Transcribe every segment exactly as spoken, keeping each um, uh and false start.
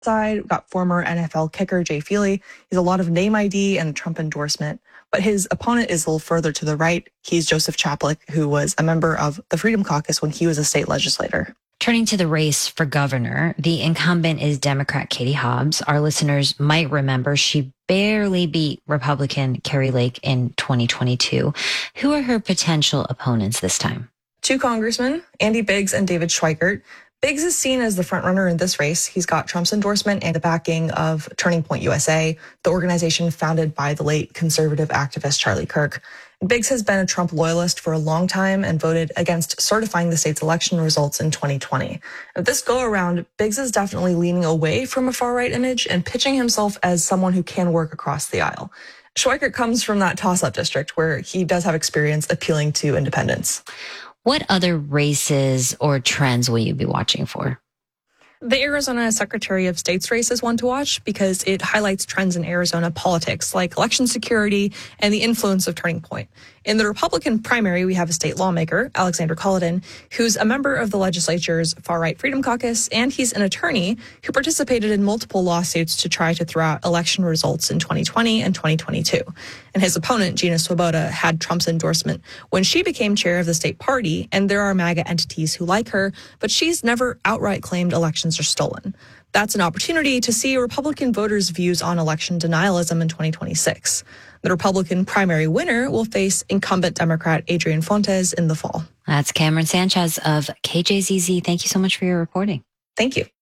side, we've got former N F L kicker Jay Feely. He's a lot of name I D and Trump endorsement. But his opponent is a little further to the right. He's Joseph Chaplik, who was a member of the Freedom Caucus when he was a state legislator. Turning to the race for governor, the incumbent is Democrat Katie Hobbs. Our listeners might remember she barely beat Republican Kari Lake in twenty twenty-two. Who are her potential opponents this time? Two congressmen, Andy Biggs and David Schweikert. Biggs is seen as the frontrunner in this race. He's got Trump's endorsement and the backing of Turning Point U S A, the organization founded by the late conservative activist Charlie Kirk. Biggs has been a Trump loyalist for a long time and voted against certifying the state's election results in twenty twenty. At this go-around, Biggs is definitely leaning away from a far-right image and pitching himself as someone who can work across the aisle. Schweikert comes from that toss-up district where he does have experience appealing to independents. What other races or trends will you be watching for? The Arizona Secretary of State's race is one to watch because it highlights trends in Arizona politics like election security and the influence of Turning Point. In the Republican primary, we have a state lawmaker, Alexander Culloden, who's a member of the legislature's far-right Freedom Caucus, and he's an attorney who participated in multiple lawsuits to try to throw out election results in twenty twenty and twenty twenty-two. And his opponent, Gina Swoboda, had Trump's endorsement when she became chair of the state party, and there are MAGA entities who like her, but she's never outright claimed elections are stolen. That's an opportunity to see Republican voters' views on election denialism in twenty twenty-six. The Republican primary winner will face incumbent Democrat Adrian Fontes in the fall. That's Cameron Sanchez of K J Z Z. Thank you so much for your reporting. Thank you.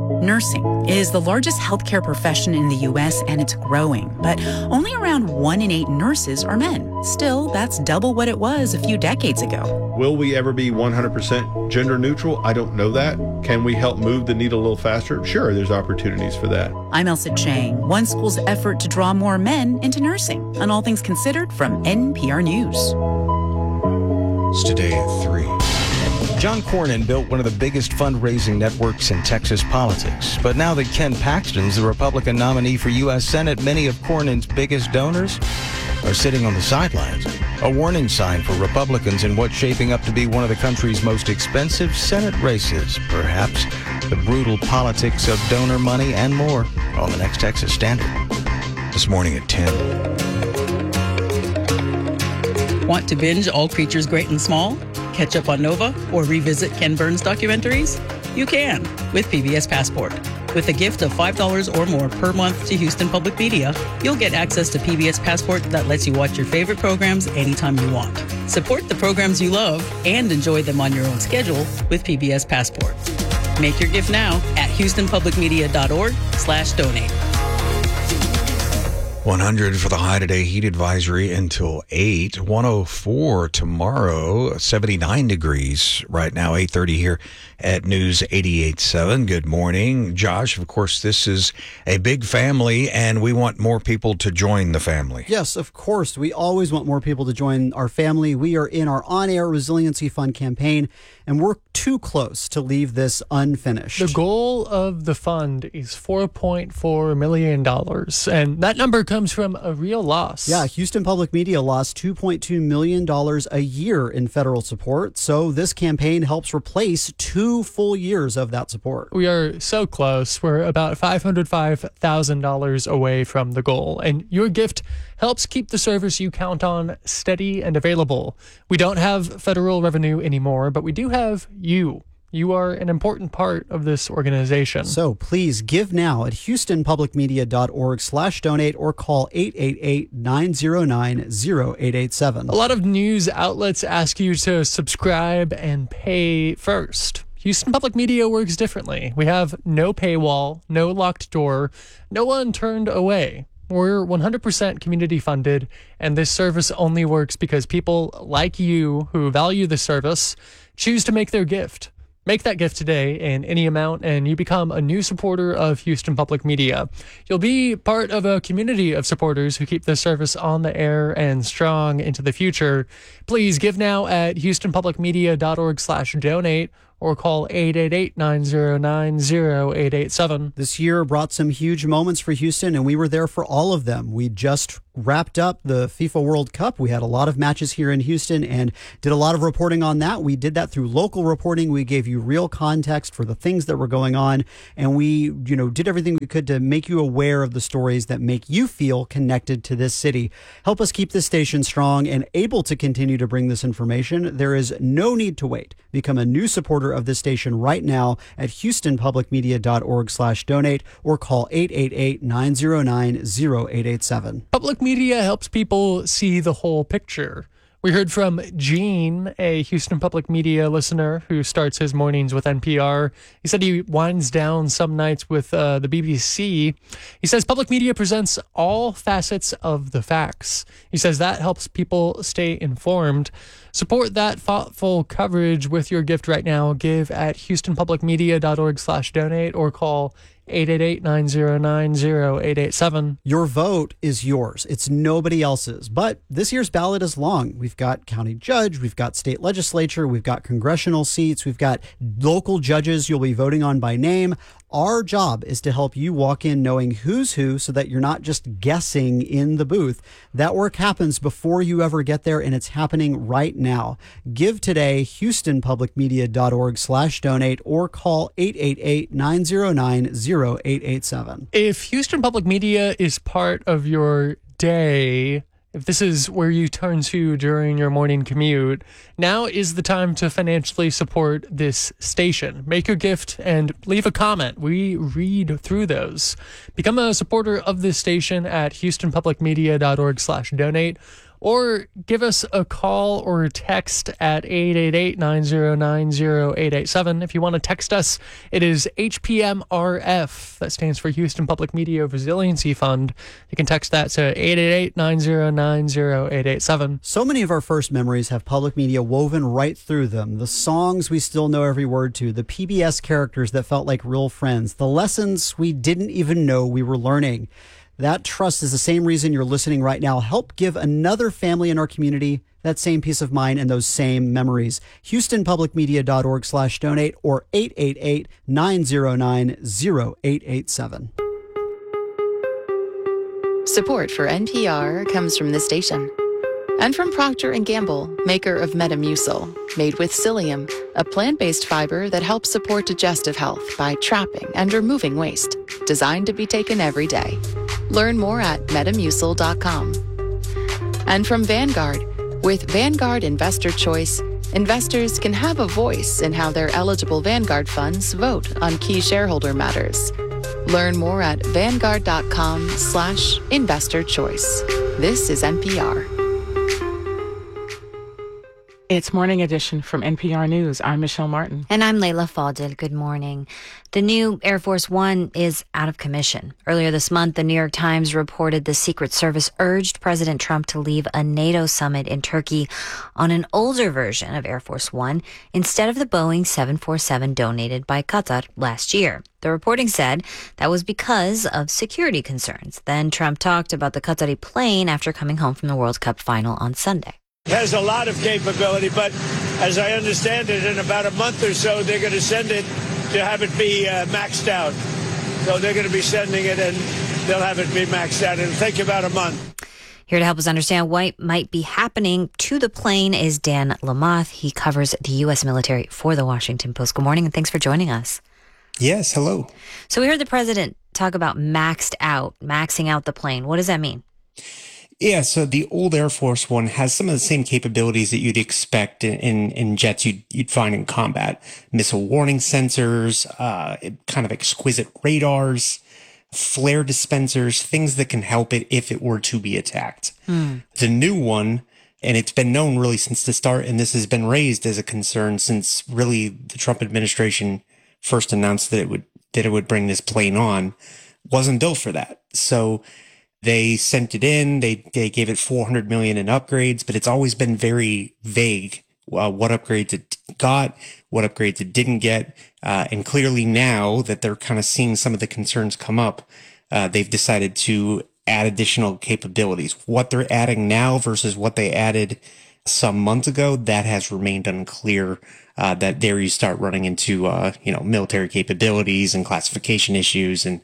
Nursing is the largest healthcare profession in the U S and it's growing, but only around one in eight nurses are men. Still, that's double what it was a few decades ago. Will we ever be one hundred percent gender neutral? I don't know that. Can we help move the needle a little faster? Sure, there's opportunities for that. I'm Elsa Chang. One school's effort to draw more men into nursing. On All Things Considered from N P R News. It's today at three. John Cornyn built one of the biggest fundraising networks in Texas politics. But now that Ken Paxton's the Republican nominee for U S Senate, many of Cornyn's biggest donors are sitting on the sidelines. A warning sign for Republicans in what's shaping up to be one of the country's most expensive Senate races. Perhaps the brutal politics of donor money and more on the next Texas Standard. This morning at ten. Want to binge All Creatures Great and Small? Catch up on Nova or revisit Ken Burns documentaries? You can with P B S Passport. With a gift of five dollars or more per month to Houston Public Media, you'll get access to P B S Passport that lets you watch your favorite programs anytime you want. Support the programs you love and enjoy them on your own schedule with P B S Passport. Make your gift now at houstonpublicmedia.org slash donate. one hundred for the high today, heat advisory until eight. one oh four tomorrow, seventy-nine degrees right now, eight thirty here at News eighty-eight point seven. Good morning. Josh, of course, this is a big family, and we want more people to join the family. Yes, of course. We always want more people to join our family. We are in our on-air Resiliency Fund campaign, and we're too close to leave this unfinished. The goal of the fund is four point four million dollars, and that number comes from a real loss. Yeah, Houston Public Media lost two point two million dollars a year in federal support, so this campaign helps replace two full years of that support. We are so close. We're about five hundred five thousand dollars away from the goal, and your gift helps keep the service you count on steady and available. We don't have federal revenue anymore, but we do have you. You are an important part of this organization. So please give now at houstonpublicmedia.org slash donate or call eight eight eight, nine oh nine, oh eight eight seven. A lot of news outlets ask you to subscribe and pay first. Houston Public Media works differently. We have no paywall, no locked door, no one turned away. We're one hundred percent community funded, and this service only works because people like you who value the service choose to make their gift. Make that gift today in any amount, and you become a new supporter of Houston Public Media. You'll be part of a community of supporters who keep this service on the air and strong into the future. Please give now at houstonpublicmedia.org slash donate or call eight eight eight, nine oh nine, oh eight eight seven. This year brought some huge moments for Houston, and we were there for all of them. We just wrapped up the FIFA World Cup. We had a lot of matches here in Houston and did a lot of reporting on that. We did that through local reporting. We gave you real context for the things that were going on, and we, you know, did everything we could to make you aware of the stories that make you feel connected to this city. Help us keep this station strong and able to continue to bring this information. There is no need to wait. Become a new supporter of this station right now at houston public media dot org slash donate or call eight eight eight, nine zero nine, zero eight eight seven. Public media helps people see the whole picture. We heard from Gene, a Houston Public Media listener who starts his mornings with N P R. He said he winds down some nights with uh, the B B C. He says public media presents all facets of the facts. He says that helps people stay informed. Support that thoughtful coverage with your gift right now. Give at houston public media dot org slash donate or call eight eight eight, nine zero nine, zero eight eight seven. Your vote is yours. It's nobody else's. But this year's ballot is long. We've got county judge, we've got state legislature, we've got congressional seats, we've got local judges you'll be voting on by name. Our job is to help you walk in knowing who's who so that you're not just guessing in the booth. That work happens before you ever get there, and it's happening right now. Give today, houston public media dot org slash donate or call eight eight eight, nine zero nine, zero eight eight seven. If Houston Public Media is part of your day, if this is where you turn to during your morning commute, now is the time to financially support this station. Make your gift and leave a comment. We read through those. Become a supporter of this station at houston public media dot org slash donate or give us a call or a text at eight eight eight, nine zero nine, zero eight eight seven. If you want to text us, it is H P M R F. That stands for Houston Public Media Resiliency Fund. You can text that to eight eight eight, nine zero nine, zero eight eight seven. So many of our first memories have public media woven right through them. The songs we still know every word to, the P B S characters that felt like real friends, the lessons we didn't even know we were learning. That trust is the same reason you're listening right now. Help give another family in our community that same peace of mind and those same memories. houston public media dot org slash donate or eight eight eight, nine zero nine, zero eight eight seven. Support for N P R comes from this station and from Procter and Gamble, maker of Metamucil, made with psyllium, a plant-based fiber that helps support digestive health by trapping and removing waste, designed to be taken every day. Learn more at metamucil dot com. And from Vanguard, with Vanguard Investor Choice, investors can have a voice in how their eligible Vanguard funds vote on key shareholder matters. Learn more at vanguard dot com slash investor choice. This is N P R. It's Morning Edition from N P R News. I'm Michelle Martin. And I'm Layla Fadel. Good morning. The new Air Force One is out of commission. Earlier this month, the New York Times reported the Secret Service urged President Trump to leave a NATO summit in Turkey on an older version of Air Force One instead of the Boeing seven forty-seven donated by Qatar last year. The reporting said that was because of security concerns. Then Trump talked about the Qatari plane after coming home from the World Cup final on Sunday. Has a lot of capability, but as I understand it, in about a month or so, they're going to send it to have it be uh, maxed out. So they're going to be sending it and they'll have it be maxed out. It'll take about a month. Here to help us understand what might be happening to the plane is Dan Lamothe. He covers the U S military for the Washington Post. Good morning and thanks for joining us. Yes, hello. So we heard the president talk about maxed out, maxing out the plane. What does that mean? Yeah, so the old Air Force One has some of the same capabilities that you'd expect in, in, in jets you'd, you'd find in combat. Missile warning sensors, uh, kind of exquisite radars, flare dispensers, things that can help it if it were to be attacked. Mm. The new one, and it's been known really since the start, and this has been raised as a concern since really the Trump administration first announced that it would that it would bring this plane on, wasn't built for that. So they sent it in, they they gave it four hundred million in upgrades, but it's always been very vague uh, what upgrades it got, what upgrades it didn't get. Uh, and clearly now that they're kind of seeing some of the concerns come up, uh, they've decided to add additional capabilities. What they're adding now versus what they added some months ago, that has remained unclear. Uh, that there you start running into, uh, you know, military capabilities and classification issues and,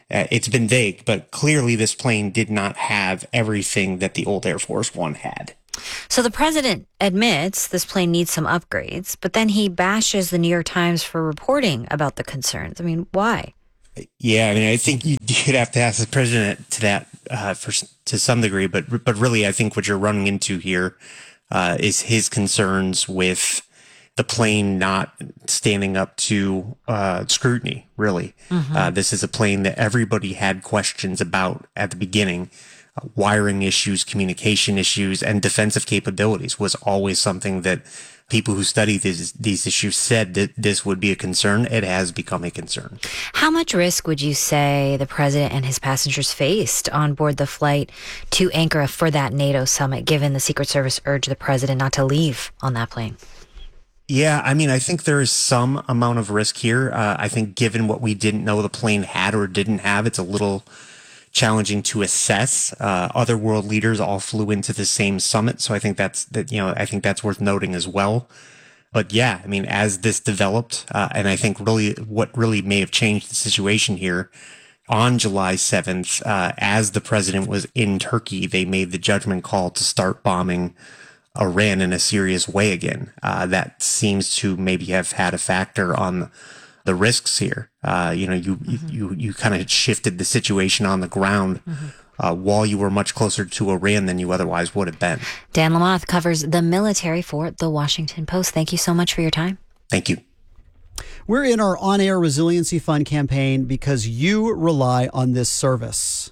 Uh, it's been vague, but clearly this plane did not have everything that the old Air Force One had. So the president admits this plane needs some upgrades, but then he bashes the New York Times for reporting about the concerns. I mean, why? Yeah, I mean, I think you'd have to ask the president to that uh, for to some degree, but but really, I think what you're running into here uh, is his concerns with the plane not standing up to uh, scrutiny. Really, mm-hmm. uh, this is a plane that everybody had questions about at the beginning. Uh, wiring issues, communication issues, and defensive capabilities was always something that people who study these, these issues said that this would be a concern. It has become a concern. How much risk would you say the president and his passengers faced on board the flight to Ankara for that NATO summit, given the Secret Service urged the president not to leave on that plane? Yeah, I mean, I think there is some amount of risk here. Uh, I think given what we didn't know the plane had or didn't have, it's a little challenging to assess. Uh, other world leaders all flew into the same summit, so I think that's that. You know, I think that's worth noting as well. But yeah, I mean, as this developed, uh, and I think really what really may have changed the situation here on July seventh, uh, as the president was in Turkey, they made the judgment call to start bombing Iran in a serious way again. Uh, that seems to maybe have had a factor on the risks here. Uh, you know, you, mm-hmm. you, you kind of shifted the situation on the ground mm-hmm. uh, while you were much closer to Iran than you otherwise would have been. Dan Lamothe covers the military for The Washington Post. Thank you so much for your time. Thank you. We're in our on-air resiliency fund campaign because you rely on this service.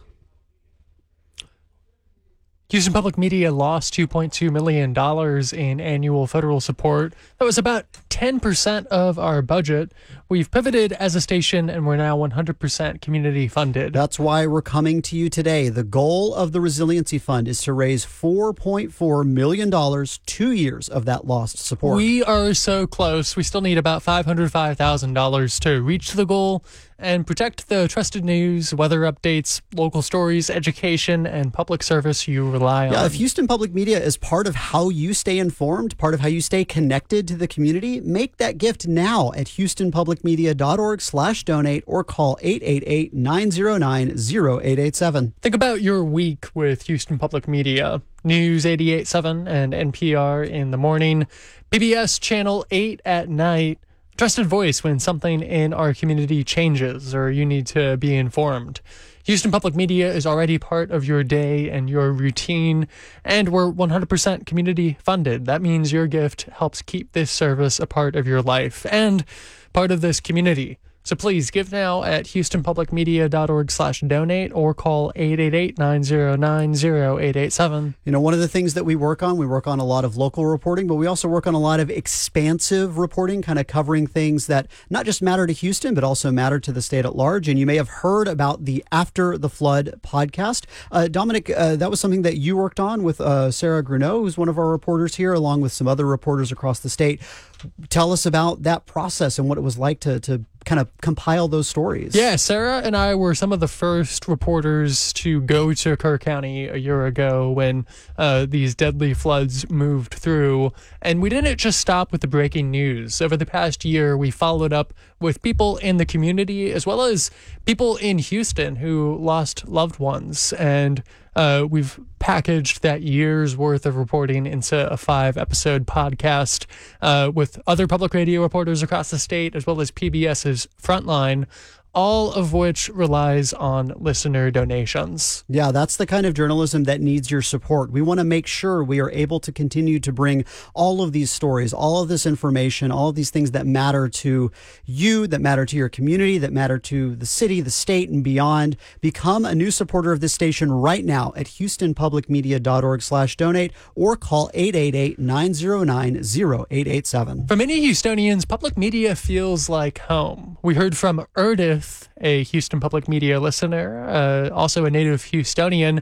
Houston Public Media lost two point two million dollars in annual federal support. That was about ten percent of our budget. We've pivoted as a station and we're now one hundred percent community funded. That's why we're coming to you today. The goal of the Resiliency Fund is to raise four point four million dollars, two years of that lost support. We are so close. We still need about five hundred five thousand dollars to reach the goal and protect the trusted news, weather updates, local stories, education, and public service you rely on. Yeah, if Houston Public Media is part of how you stay informed, part of how you stay connected to the community, make that gift now at houstonpublicmedia.org slash donate or call eight eight eight, nine zero nine, zero eight eight seven. Think about your week with Houston Public Media. News eighty-eight point seven and N P R in the morning, P B S Channel eight at night. Trusted voice when something in our community changes or you need to be informed. Houston Public Media is already part of your day and your routine, and we're one hundred percent community funded. That means your gift helps keep this service a part of your life and part of this community. So please give now at houstonpublicmedia.org slash donate or call eight eight eight, nine zero nine, zero eight eight seven. You know, one of the things that we work on, we work on a lot of local reporting, but we also work on a lot of expansive reporting, kind of covering things that not just matter to Houston, but also matter to the state at large. And you may have heard about the After the Flood podcast. Uh, Dominic, uh, that was something that you worked on with uh, Sarah Gruneau, who's one of our reporters here, along with some other reporters across the state. Tell us about that process and what it was like to to kind of compile those stories. Yeah, Sarah and I were some of the first reporters to go to Kerr County a year ago when uh, these deadly floods moved through. And we didn't just stop with the breaking news. Over the past year, we followed up with people in the community as well as people in Houston who lost loved ones. And Uh, we've packaged that year's worth of reporting into a five-episode podcast uh, with other public radio reporters across the state, as well as PBS's Frontline, all of which relies on listener donations. Yeah, that's the kind of journalism that needs your support. We want to make sure we are able to continue to bring all of these stories, all of this information, all of these things that matter to you, that matter to your community, that matter to the city, the state, and beyond. Become a new supporter of this station right now at houstonpublicmedia.org slash donate or call eight eight eight, nine zero nine, zero eight eight seven. For many Houstonians, public media feels like home. We heard from Erdith, a Houston Public Media listener, uh, also a native Houstonian,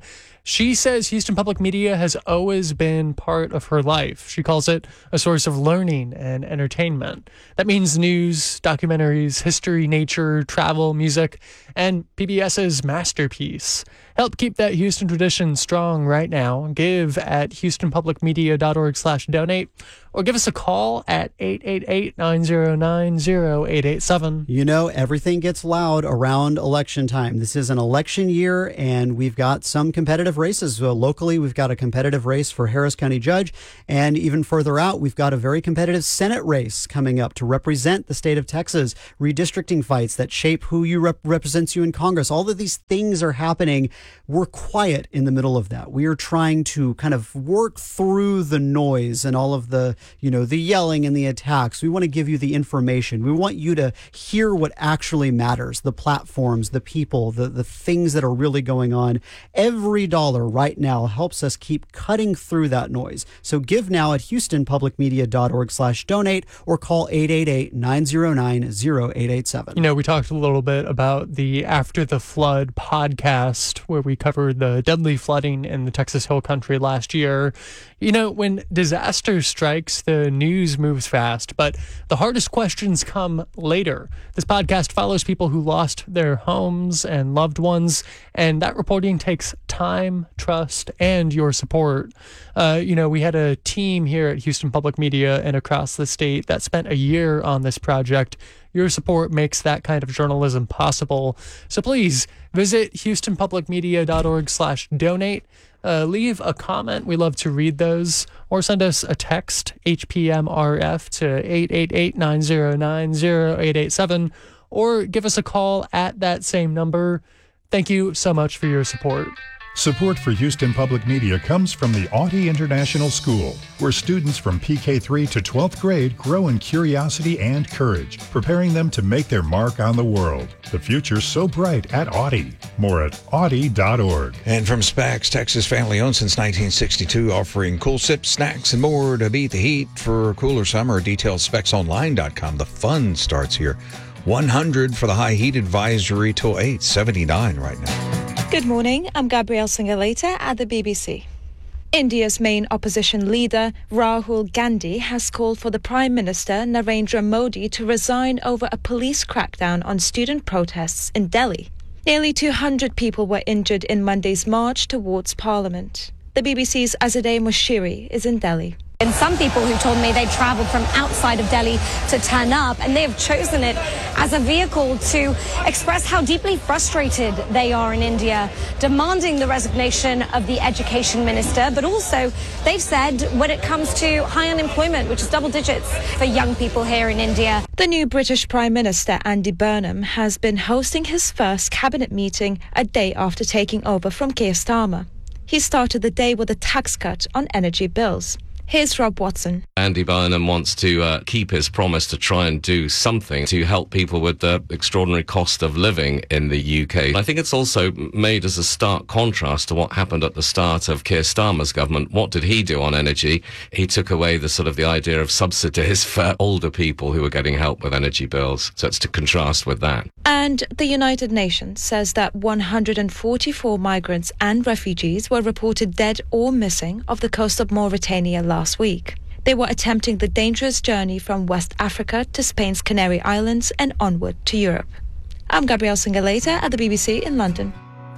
She says Houston Public Media has always been part of her life. She calls it a source of learning and entertainment. That means news, documentaries, history, nature, travel, music, and PBS's masterpiece. Help keep that Houston tradition strong right now. Give at houstonpublicmedia.org slash donate or give us a call at eight eight eight, nine zero nine, zero eight eight seven. You know, everything gets loud around election time. This is an election year, and we've got some competitive races. So locally, we've got a competitive race for Harris County Judge, and even further out, we've got a very competitive Senate race coming up to represent the state of Texas, redistricting fights that shape who you rep- represents you in Congress. All of these things are happening. We're quiet in the middle of that. We are trying to kind of work through the noise and all of the, you know, the yelling and the attacks. We want to give you the information. We want you to hear what actually matters, the platforms, the people, the, the things that are really going on. Every dollar right now helps us keep cutting through that noise. So give now at houstonpublicmedia.org slash donate or call eight eight eight, nine zero nine, zero eight eight seven. You know, we talked a little bit about the After the Flood podcast where we covered the deadly flooding in the Texas Hill Country last year. You know, when disaster strikes, the news moves fast, but the hardest questions come later. This podcast follows people who lost their homes and loved ones, and that reporting takes time, trust, and your support. Uh, you know, we had a team here at Houston Public Media and across the state that spent a year on this project. Your support makes that kind of journalism possible. So please visit houstonpublicmedia.org slash donate. Uh, leave a comment. We love to read those. Or send us a text, H P M R F, to eight eight eight, nine zero nine, zero eight eight seven. Or give us a call at that same number. Thank you so much for your support. Support for Houston Public Media comes from the Audie International School, where students from P K three to twelfth grade grow in curiosity and courage, preparing them to make their mark on the world. The future's so bright at Audie. More at audie dot org. And from Spax, Texas, family owned since nineteen sixty-two, offering cool sips, snacks, and more to beat the heat for a cooler summer. Details specs online dot com. The fun starts here. one hundred for the high heat advisory till eight seventy-nine right now. Good morning, I'm Gabrielle Singaleta at the B B C. India's main opposition leader, Rahul Gandhi, has called for the Prime Minister, Narendra Modi, to resign over a police crackdown on student protests in Delhi. Nearly two hundred people were injured in Monday's march towards Parliament. The B B C's Azadeh Moshiri is in Delhi. And some people who told me they travelled from outside of Delhi to turn up, and they have chosen it as a vehicle to express how deeply frustrated they are in India, demanding the resignation of the education minister. But also, they've said when it comes to high unemployment, which is double digits for young people here in India. The new British Prime Minister, Andy Burnham, has been hosting his first cabinet meeting a day after taking over from Keir Starmer. He started the day with a tax cut on energy bills. Here's Rob Watson. Andy Burnham wants to uh, keep his promise to try and do something to help people with the extraordinary cost of living in the U K. I think it's also made as a stark contrast to what happened at the start of Keir Starmer's government. What did he do on energy? He took away the sort of the idea of subsidies for older people who were getting help with energy bills. So it's to contrast with that. And the United Nations says that one hundred forty-four migrants and refugees were reported dead or missing off the coast of Mauritania last week. They were attempting the dangerous journey from West Africa to Spain's Canary Islands and onward to Europe. I'm Gabrielle Singaleta at the B B C in London.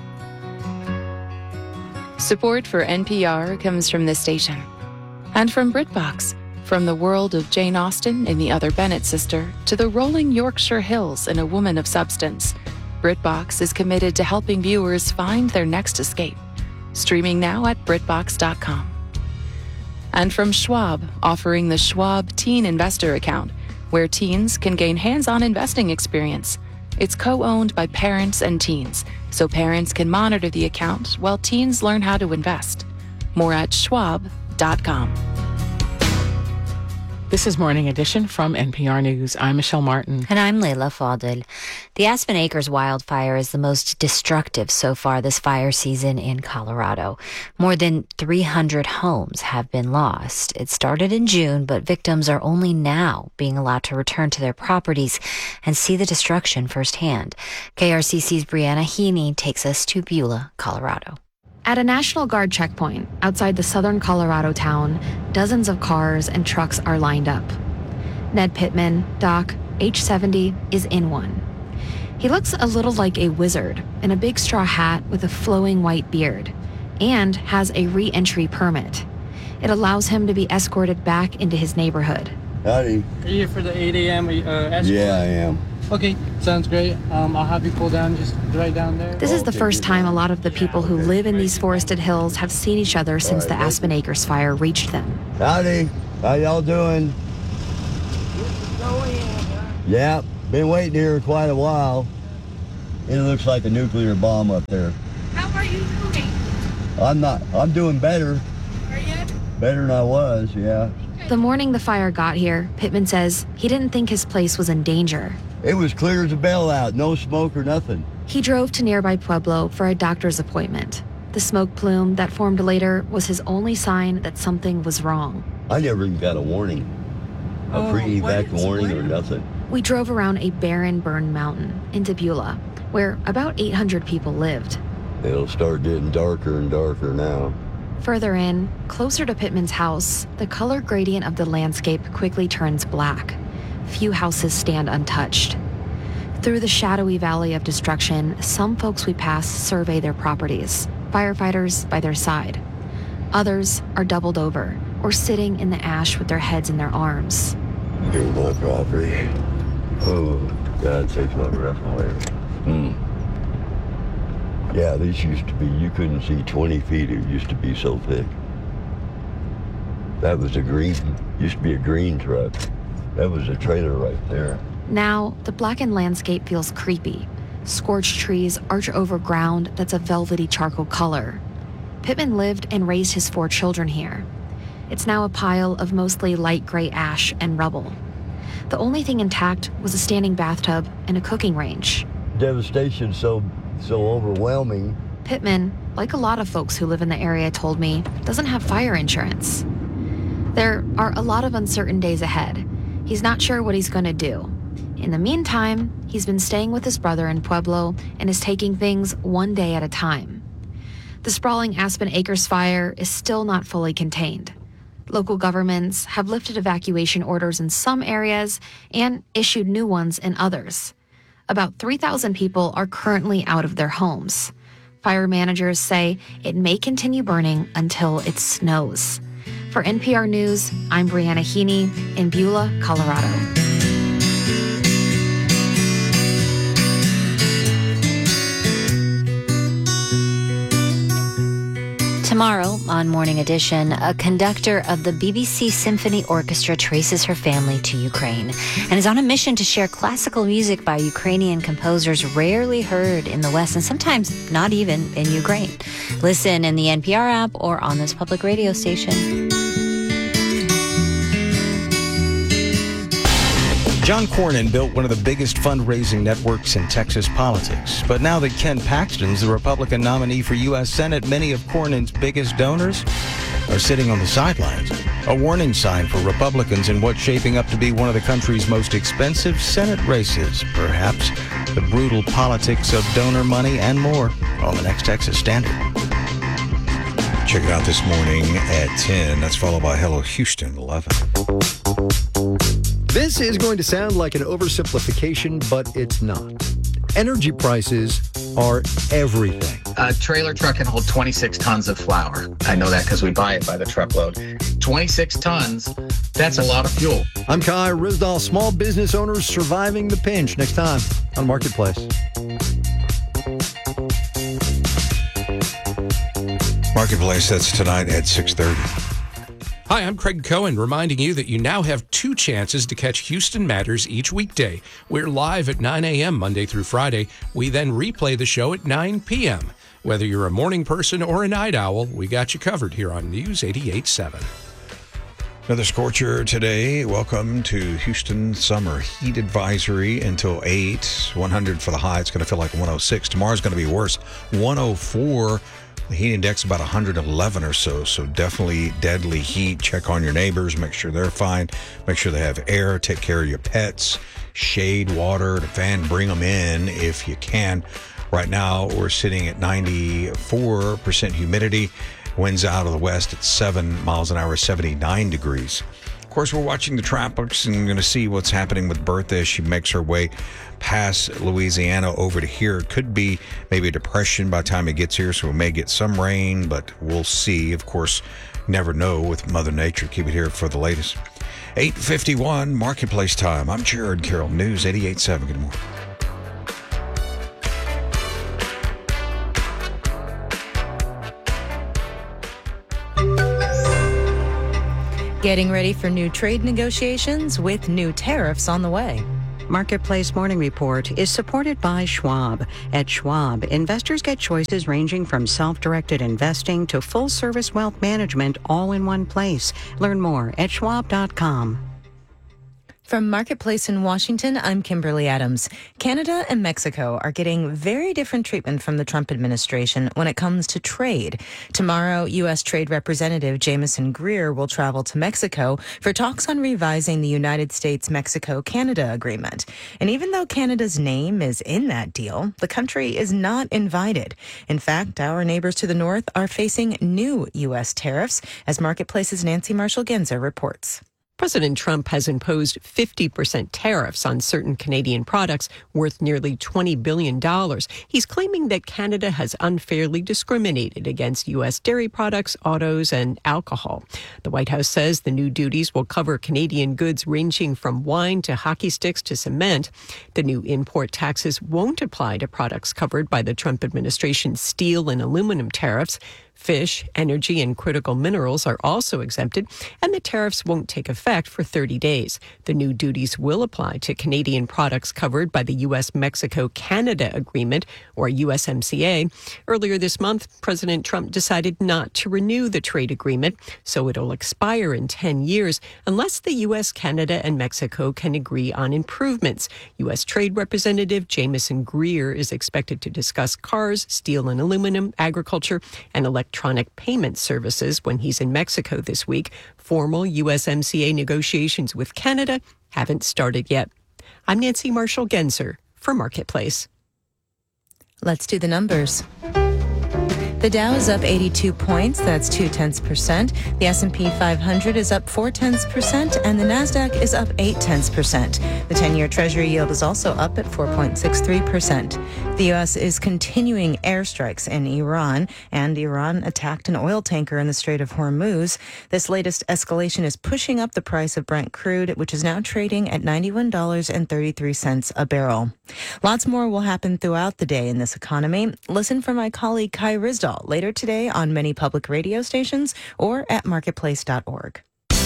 Support for N P R comes from this station and from BritBox. From the world of Jane Austen in The Other Bennet Sister to the rolling Yorkshire Hills in A Woman of Substance, BritBox is committed to helping viewers find their next escape. Streaming now at britbox dot com. And from Schwab, offering the Schwab Teen Investor Account, where teens can gain hands-on investing experience. It's co-owned by parents and teens, so parents can monitor the account while teens learn how to invest. More at schwab dot com. This is Morning Edition from N P R News. I'm Michelle Martin. And I'm Leila Fadel. The Aspen Acres wildfire is the most destructive so far this fire season in Colorado. More than three hundred homes have been lost. It started in June, but victims are only now being allowed to return to their properties and see the destruction firsthand. K R C C's Brianna Heaney takes us to Beulah, Colorado. At a National Guard checkpoint outside the southern Colorado town, dozens of cars and trucks are lined up. Ned Pittman, Doc, age seventy, is in one. He looks a little like a wizard in a big straw hat with a flowing white beard, and has a re-entry permit. It allows him to be escorted back into his neighborhood. Howdy. Are you here for the eight a.m. Uh, escort? Yeah, I am. Okay, sounds great. Um, I'll have you pull down just right down there. This is the first time a lot of the people who live in these forested hills have seen each other since the Aspen Acres fire reached them. Howdy. How y'all doing? Yeah, been waiting here quite a while. It looks like a nuclear bomb up there. How are you doing? I'm not, I'm doing better. Are you? Better than I was, yeah. The morning the fire got here, Pittman says he didn't think his place was in danger. It was clear as a bell out, no smoke or nothing. He drove to nearby Pueblo for a doctor's appointment. The smoke plume that formed later was his only sign that something was wrong. I never even got a warning. A Oh, pre-evac what? warning or nothing. We drove around a barren burned mountain into Beulah, where about eight hundred people lived. It'll start getting darker and darker now. Further in, closer to Pittman's house, the color gradient of the landscape quickly turns black. Few houses stand untouched. Through the shadowy valley of destruction, some folks we pass survey their properties, firefighters by their side. Others are doubled over or sitting in the ash with their heads in their arms. Here's my property. Oh, God takes my breath away. Hmm. Yeah, these used to be, you couldn't see twenty feet. It used to be so thick. That was a green, used to be a green truck. That was a trailer right there. Now, the blackened landscape feels creepy. Scorched trees arch over ground that's a velvety charcoal color. Pittman lived and raised his four children here. It's now a pile of mostly light gray ash and rubble. The only thing intact was a standing bathtub and a cooking range. Devastation so so overwhelming. Pittman, like a lot of folks who live in the area told me, doesn't have fire insurance. There are a lot of uncertain days ahead. He's not sure what he's going to do. In the meantime, he's been staying with his brother in Pueblo and is taking things one day at a time. The sprawling Aspen Acres fire is still not fully contained. Local governments have lifted evacuation orders in some areas and issued new ones in others. About three thousand people are currently out of their homes. Fire managers say it may continue burning until it snows. For N P R News, I'm Brianna Heaney in Beulah, Colorado. Tomorrow on Morning Edition, a conductor of the B B C Symphony Orchestra traces her family to Ukraine and is on a mission to share classical music by Ukrainian composers rarely heard in the West and sometimes not even in Ukraine. Listen in the N P R app or on this public radio station. John Cornyn built one of the biggest fundraising networks in Texas politics. But now that Ken Paxton's the Republican nominee for U S Senate, many of Cornyn's biggest donors are sitting on the sidelines. A warning sign for Republicans in what's shaping up to be one of the country's most expensive Senate races. Perhaps the brutal politics of donor money and more on the next Texas Standard. Check it out this morning at ten. That's followed by Hello Houston, eleven. This is going to sound like an oversimplification, but it's not. Energy prices are everything. A trailer truck can hold twenty-six tons of flour. I know that because we buy it by the truckload. twenty-six tons, that's a lot of fuel. I'm Kai Rizdal, small business owners surviving the pinch. Next time on Marketplace. Marketplace, that's tonight at six thirty. Hi, I'm Craig Cohen, reminding you that you now have two chances to catch Houston Matters each weekday. We're live at nine a.m. Monday through Friday. We then replay the show at nine p.m. Whether you're a morning person or a night owl, we got you covered here on News eighty-eight point seven. Another scorcher today. Welcome to Houston Summer Heat Advisory until eight. one hundred for the high. It's going to feel like one oh six. Tomorrow's going to be worse. one oh four. The heat index about one hundred eleven or so, so definitely deadly heat. Check on your neighbors, make sure they're fine, make sure they have air, take care of your pets, shade, water, the fan, bring them in if you can. Right now, we're sitting at ninety-four percent humidity. Winds out of the west at seven miles an hour, seventy-nine degrees. Of course, we're watching the tropics and going to see what's happening with Bertha as she makes her way past Louisiana over to here. It could be maybe a depression by the time it gets here, so we may get some rain, but we'll see. Of course, never know with Mother Nature. Keep it here for the latest. eight fifty-one Marketplace time. I'm Jared Carroll, News eighty-eight point seven. Good morning. Getting ready for new trade negotiations with new tariffs on the way. Marketplace Morning Report is supported by Schwab. At Schwab, investors get choices ranging from self-directed investing to full-service wealth management all in one place. Learn more at schwab dot com. From Marketplace in Washington, I'm Kimberly Adams. Canada and Mexico are getting very different treatment from the Trump administration when it comes to trade. Tomorrow, U S. Trade Representative Jamieson Greer will travel to Mexico for talks on revising the United States-Mexico-Canada agreement. And even though Canada's name is in that deal, the country is not invited. In fact, our neighbors to the north are facing new U S tariffs, as Marketplace's Nancy Marshall-Genzer reports. President Trump has imposed fifty percent tariffs on certain Canadian products worth nearly twenty billion dollars. He's claiming that Canada has unfairly discriminated against U S dairy products, autos, and alcohol. The White House says the new duties will cover Canadian goods ranging from wine to hockey sticks to cement. The new import taxes won't apply to products covered by the Trump administration's steel and aluminum tariffs. Fish, energy, and critical minerals are also exempted, and the tariffs won't take effect for thirty days. The new duties will apply to Canadian products covered by the U S Mexico Canada Agreement, or U S M C A. Earlier this month, President Trump decided not to renew the trade agreement, so it'll expire in ten years unless the U S, Canada, and Mexico can agree on improvements. U S. Trade Representative Jamieson Greer is expected to discuss cars, steel and aluminum, agriculture, and electronics. Electronic payment services when he's in Mexico this week. Formal U S M C A negotiations with Canada haven't started yet. I'm Nancy Marshall-Genzer for Marketplace. Let's do the numbers. The Dow is up eighty-two points, that's two tenths percent. The S and P five hundred is up four tenths percent, and the Nasdaq is up eight tenths percent. The ten-year Treasury yield is also up at four point six three percent. The U S is continuing airstrikes in Iran, and Iran attacked an oil tanker in the Strait of Hormuz. This latest escalation is pushing up the price of Brent crude, which is now trading at ninety-one dollars and thirty-three cents a barrel. Lots more will happen throughout the day in this economy. Listen for my colleague Kai Risdall later today on many public radio stations or at marketplace dot org.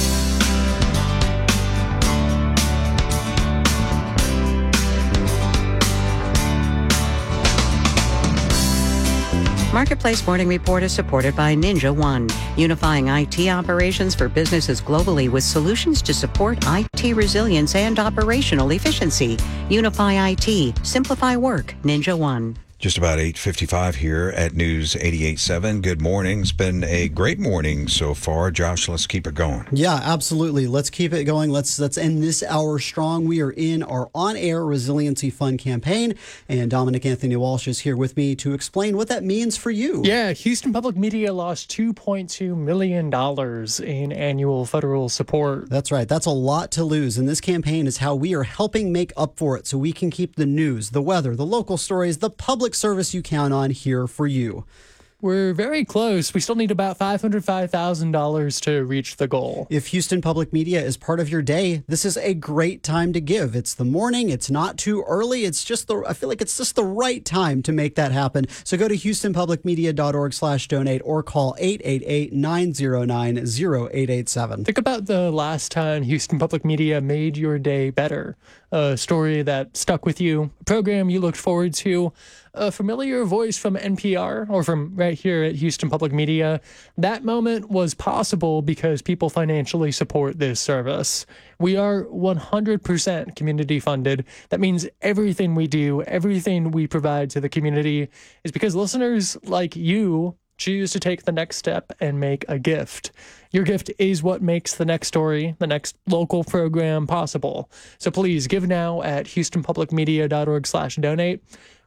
Marketplace Morning Report is supported by Ninja One, unifying I T operations for businesses globally with solutions to support I T resilience and operational efficiency. Unify I T, simplify work, Ninja One. Just about eight fifty-five here at News eighty-eight point seven. Good morning. It's been a great morning so far. Josh, let's keep it going. Yeah, absolutely. Let's keep it going. Let's let's end this hour strong. We are in our on-air Resiliency Fund campaign, and Dominic Anthony Walsh is here with me to explain what that means for you. Yeah, Houston Public Media lost two point two million dollars in annual federal support. That's right. That's a lot to lose, and this campaign is how we are helping make up for it so we can keep the news, the weather, the local stories, the public service you count on here for you. We're very close. We still need about five hundred five thousand dollars to reach the goal. If Houston Public Media is part of your day, this is a great time to give. It's the morning. It's not too early. It's just the, I feel like it's just the right time to make that happen. So go to houston public media dot org slash donate or call eight eight eight, nine zero nine, zero eight eight seven. Think about the last time Houston Public Media made your day better. A story that stuck with you, a program you looked forward to, a familiar voice from N P R or from right here at Houston Public Media. That moment was possible because people financially support this service. We are one hundred percent community funded. That means everything we do, everything we provide to the community is because listeners like you choose to take the next step and make a gift. Your gift is what makes the next story, the next local program possible. So please give now at houston public media dot org slash donate.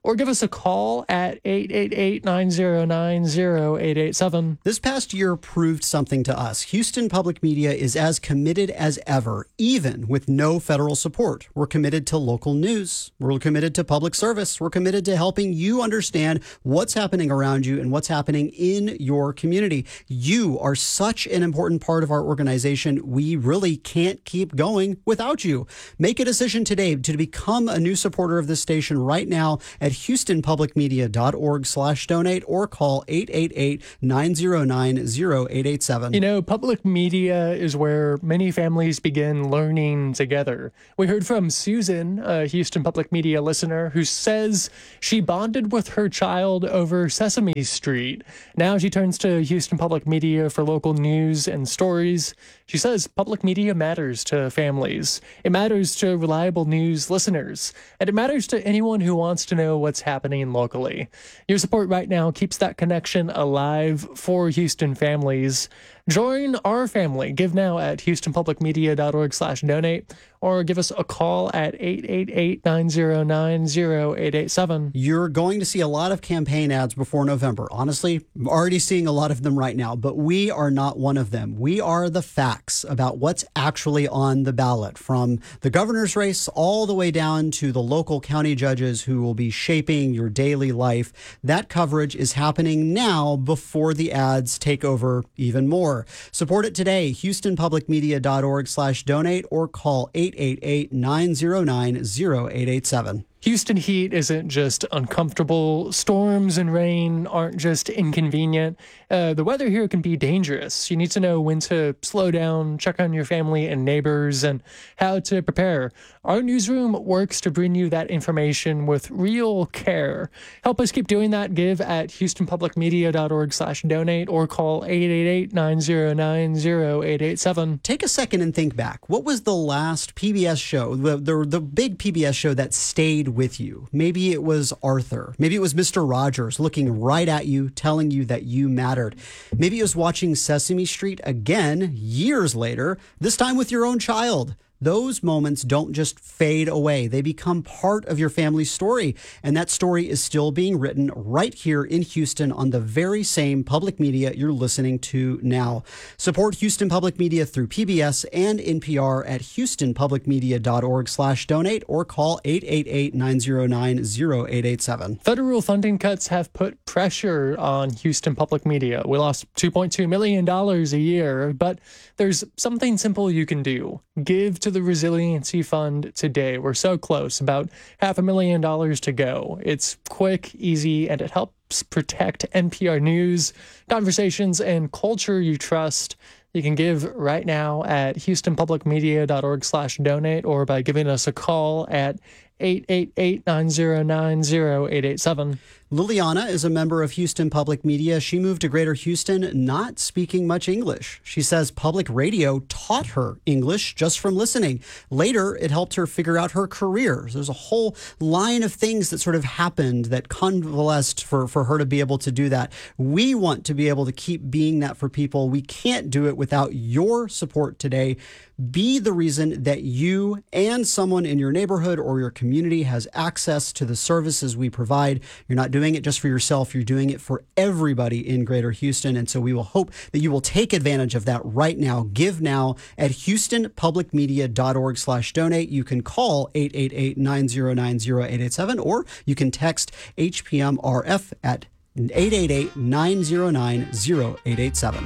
or give us a call at eight eight eight, nine zero nine, zero eight eight seven. This past year proved something to us. Houston Public Media is as committed as ever, even with no federal support. We're committed to local news. We're committed to public service. We're committed to helping you understand what's happening around you and what's happening in your community. You are such an important part of our organization. We really can't keep going without you. Make a decision today to become a new supporter of this station right now at houston public media dot org slash donate or call eight eight eight, nine zero nine, zero eight eight seven. You know, public media is where many families begin learning together. We heard from Susan, a Houston Public Media listener, who says she bonded with her child over Sesame Street. Now she turns to Houston Public Media for local news and stories. She says public media matters to families. It matters to reliable news listeners. And it matters to anyone who wants to know what's happening locally. Your support right now keeps that connection alive for Houston families. Join our family. Give now at houston public media dot org slash donate or give us a call at eight eight eight, nine zero nine, zero eight eight seven. You're going to see a lot of campaign ads before November. Honestly, I'm already seeing a lot of them right now, but we are not one of them. We are the facts about what's actually on the ballot, from the governor's race all the way down to the local county judges who will be shaping your daily life. That coverage is happening now before the ads take over even more. Support it today, houston public media dot org slash donate or call eight eight eight, nine zero nine, zero eight eight seven. Houston heat isn't just uncomfortable. Storms and rain aren't just inconvenient. Uh, the weather here can be dangerous. You need to know when to slow down, check on your family and neighbors, and how to prepare. Our newsroom works to bring you that information with real care. Help us keep doing that. Give at houston public media dot org slash donate or call eight eight eight, nine zero nine, zero eight eight seven. Take a second and think back. What was the last P B S show, the, the, the big P B S show that stayed with you? Maybe it was Arthur. Maybe it was Mister Rogers looking right at you, telling you that you mattered. Maybe it was watching Sesame Street again years later, this time with your own child. Those moments don't just fade away. They become part of your family's story. And that story is still being written right here in Houston on the very same public media you're listening to now. Support Houston Public Media through P B S and N P R at houston public media dot org slash donate or call eight eight eight, nine zero nine, zero eight eight seven. Federal funding cuts have put pressure on Houston Public Media. We lost two point two million dollars a year, but there's something simple you can do. Give to the Resiliency Fund today. We're so close, about half a million dollars to go. It's quick, easy, and it helps protect N P R News, conversations, and culture you trust. You can give right now at houston public media dot org slash donate or by giving us a call at eight eight eight, nine zero nine, zero eight eight seven. Liliana is a member of Houston Public Media. She moved to Greater Houston not speaking much English. She says public radio taught her English just from listening. Later, it helped her figure out her career. There's a whole line of things that sort of happened that convalesced for, for her to be able to do that. We want to be able to keep being that for people. We can't do it without your support today. Be the reason that you and someone in your neighborhood or your community has access to the services we provide. You're not doing it just for yourself. You're doing it for everybody in Greater Houston. And so we will hope that you will take advantage of that right now. Give now at houston public media dot org slash donate. You can call eight eight eight, nine zero nine, zero eight eight seven or you can text H P M R F at eight eight eight, nine zero nine, zero eight eight seven.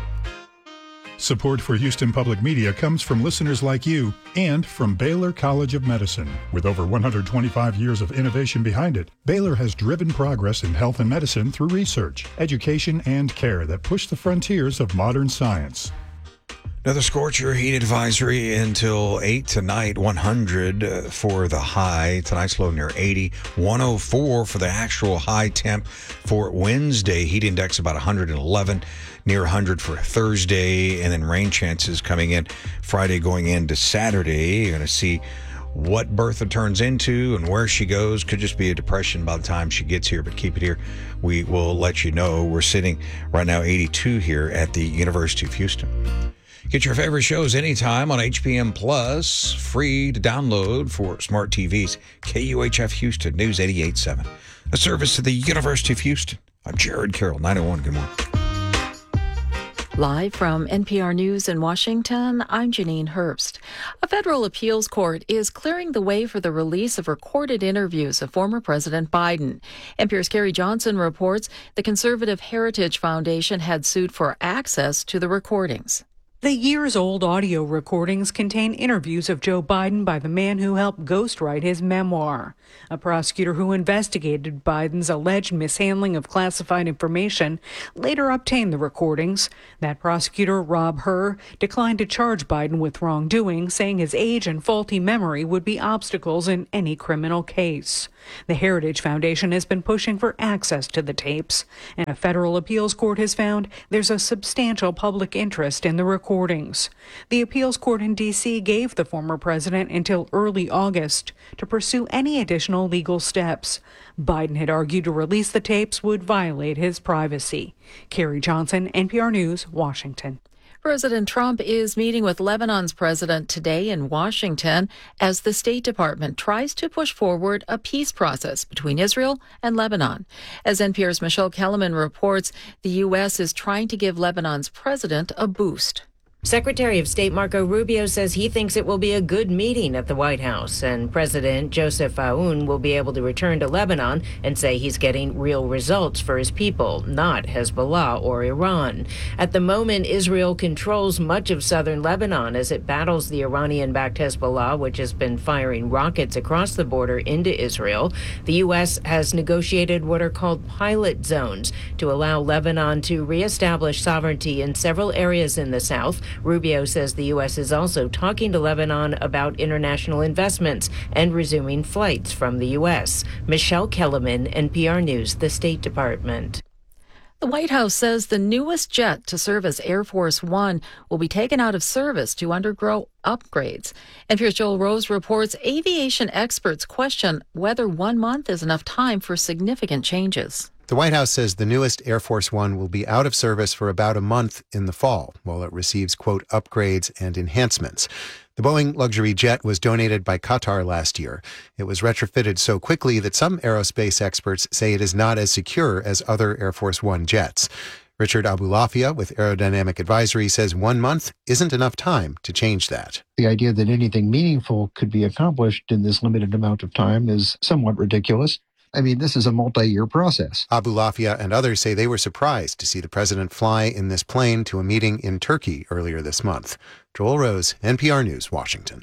Support for Houston Public Media comes from listeners like you and from Baylor College of Medicine. With over one hundred twenty-five years of innovation behind it, Baylor has driven progress in health and medicine through research, education, and care that push the frontiers of modern science. Another scorcher heat advisory until eight tonight, one hundred for the high. Tonight's low near eighty, one oh four for the actual high temp for Wednesday. Heat index about one hundred eleven, near one hundred for Thursday. And then rain chances coming in Friday going into Saturday. You're going to see what Bertha turns into and where she goes. Could just be a depression by the time she gets here, but keep it here. We will let you know. We're sitting right now eighty-two here at the University of Houston. Get your favorite shows anytime on H B M Plus, free to download for smart T Vs. K U H F Houston, News eighty-eight point seven. A service to the University of Houston. I'm Jared Carroll, nine oh one. Good morning. Live from N P R News in Washington, I'm Janine Herbst. A federal appeals court is clearing the way for the release of recorded interviews of former President Biden. N P R's Carrie Johnson reports the Conservative Heritage Foundation had sued for access to the recordings. The years-old audio recordings contain interviews of Joe Biden by the man who helped ghostwrite his memoir. A prosecutor who investigated Biden's alleged mishandling of classified information later obtained the recordings. That prosecutor, Rob Hur, declined to charge Biden with wrongdoing, saying his age and faulty memory would be obstacles in any criminal case. The Heritage Foundation has been pushing for access to the tapes, and a federal appeals court has found there's a substantial public interest in the recordings. The appeals court in D C gave the former president until early August to pursue any additional legal steps. Biden had argued to release the tapes would violate his privacy. Carrie Johnson, N P R News, Washington. President Trump is meeting with Lebanon's president today in Washington as the State Department tries to push forward a peace process between Israel and Lebanon. As N P R's Michelle Kellerman reports, the U S is trying to give Lebanon's president a boost. Secretary of State Marco Rubio says he thinks it will be a good meeting at the White House, and President Joseph Aoun will be able to return to Lebanon and say he's getting real results for his people, not Hezbollah or Iran. At the moment, Israel controls much of southern Lebanon as it battles the Iranian-backed Hezbollah, which has been firing rockets across the border into Israel. The U S has negotiated what are called pilot zones to allow Lebanon to reestablish sovereignty in several areas in the south. Rubio says the U S is also talking to Lebanon about international investments and resuming flights from the U S. Michelle Kellerman, N P R News, the State Department. The White House says the newest jet to serve as Air Force One will be taken out of service to undergo upgrades. N P R's Joel Rose reports aviation experts question whether one month is enough time for significant changes. The White House says the newest Air Force One will be out of service for about a month in the fall, while it receives, quote, upgrades and enhancements. The Boeing luxury jet was donated by Qatar last year. It was retrofitted so quickly that some aerospace experts say it is not as secure as other Air Force One jets. Richard Abulafia with Aerodynamic Advisory says one month isn't enough time to change that. The idea that anything meaningful could be accomplished in this limited amount of time is somewhat ridiculous. I mean, this is a multi-year process. Abulafia and others say they were surprised to see the president fly in this plane to a meeting in Turkey earlier this month. Joel Rose, N P R News, Washington.